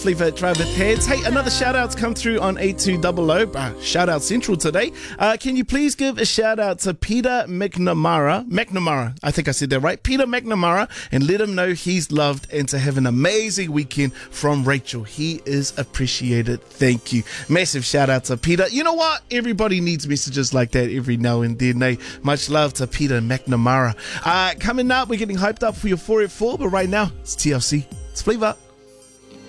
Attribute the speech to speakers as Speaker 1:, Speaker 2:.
Speaker 1: Flavor Drive with Heads. Hey, another shout out's come through on 8200. Shout out Central today. Can you please give a shout out to Peter McNamara? I think I said that right. Peter McNamara, and let him know he's loved and to have an amazing weekend from Rachel. He is appreciated. Thank you. Massive shout out to Peter. You know what? Everybody needs messages like that every now and then. Much love to Peter McNamara. Coming up, we're getting hyped up for your 4 at 4, but right now, it's TLC. It's Flavor.